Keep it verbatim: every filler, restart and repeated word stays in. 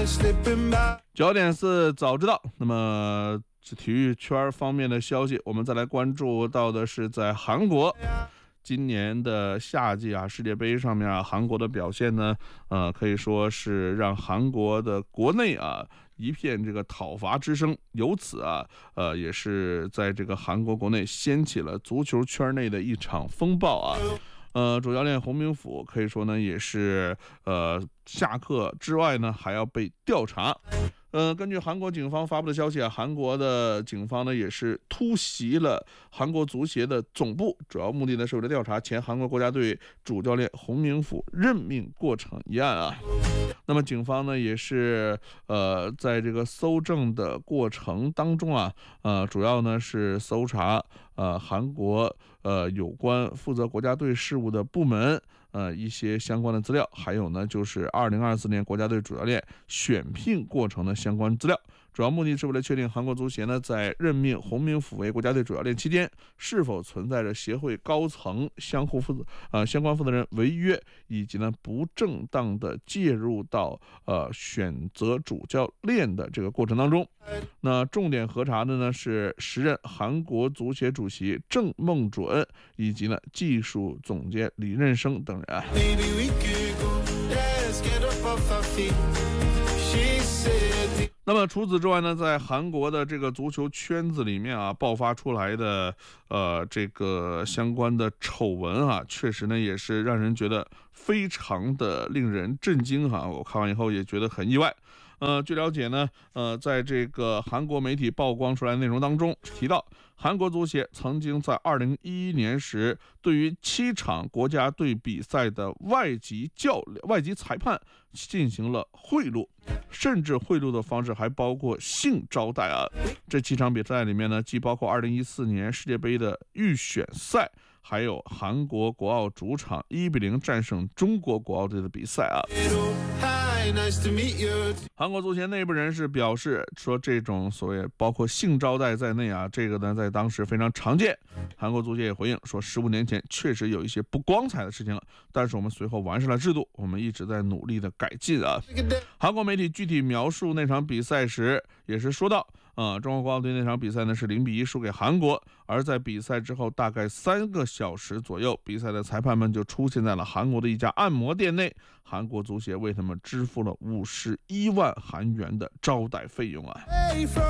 九点四早知道。那么体育圈方面的消息，我们再来关注到的是在韩国。今年的夏季啊，世界杯上面啊，韩国的表现呢，呃，可以说是让韩国的国内啊一片这个讨伐之声，由此啊，呃，也是在这个韩国国内掀起了足球圈内的一场风暴啊。呃，主教练洪明甫可以说呢，也是呃下课之外呢，还要被调查。呃，根据韩国警方发布的消息啊，韩国的警方呢也是突袭了韩国足协的总部，主要目的呢是为了调查前韩国国家队主教练洪明甫任命过程一案啊。那么警方呢也是呃在这个搜证的过程当中啊，呃主要呢是搜查呃韩国呃有关负责国家队事务的部门呃一些相关的资料，还有呢就是二零二四年国家队主教练选聘过程的相关资料。主要目的是为了确定韩国足协呢在任命洪明甫为国家队主教练期间，是否存在着协会高层相互负责呃相关负责人违约，以及呢不正当的介入到呃选择主教练的这个过程当中。那重点核查的呢是时任韩国足协主席郑梦准以及呢技术总监李任生等人。那么除此之外呢，在韩国的这个足球圈子里面啊，爆发出来的呃这个相关的丑闻啊，确实呢也是让人觉得非常的令人震惊哈、啊。我看完以后也觉得很意外。呃，据了解呢，呃，在这个韩国媒体曝光出来的内容当中提到，韩国足协曾经在二零一一年时，对于七场国家队比赛的外籍教练、外籍裁判进行了贿赂，甚至贿赂的方式还包括性招待啊。这七场比赛里面呢，既包括二零一四年世界杯的预选赛，还有韩国国奥主场一比零战胜中国国奥队的比赛啊。韩国足协内部人士表示说，这种所谓包括性招待在内啊，这个呢在当时非常常见。韩国足协也回应说，十五年前确实有一些不光彩的事情了，但是我们随后完善了制度，我们一直在努力的改进啊。韩国媒体具体描述那场比赛时也是说到，呃，中国国奥队那场比赛呢是零比一输给韩国，而在比赛之后大概三个小时左右，比赛的裁判们就出现在了韩国的一家按摩店内，韩国足协为他们支付了五十一万韩元的招待费用啊。